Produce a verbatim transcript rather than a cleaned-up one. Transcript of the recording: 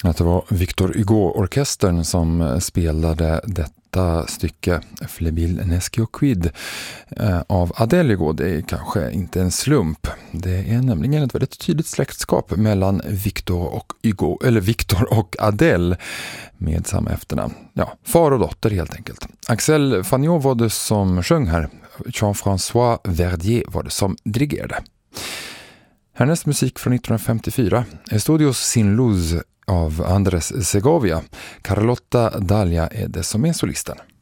Att det var Victor Hugo-orkestern som spelade detta stycke Flebil Nescio Quid av Adele Hugo. Det är kanske inte en slump. Det är nämligen ett väldigt tydligt släktskap mellan Victor och Hugo, eller Victor och Adele med samma efternamn. Ja, far och dotter helt enkelt. Axel Fagnon var det som sjöng här. Jean-François Verdier var det som dirigerade. Härnäst musik från nittonhundrafemtiofyra. Estudios Sin Luz av Andres Segovia. Carlotta Dahlia är det som är solisten.